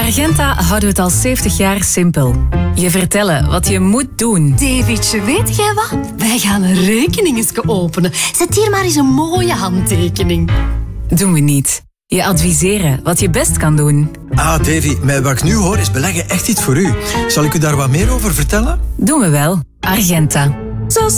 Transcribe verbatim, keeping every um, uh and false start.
Argenta houden we het al zeventig jaar simpel. Je vertellen wat je moet doen. Davidje, weet jij wat? Wij gaan een rekening openen. Zet hier maar eens een mooie handtekening. Doen we niet. Je adviseren wat je best kan doen. Ah, Davy, met wat ik nu hoor is beleggen echt iets voor u. Zal ik u daar wat meer over vertellen? Doen we wel. Argenta. Zo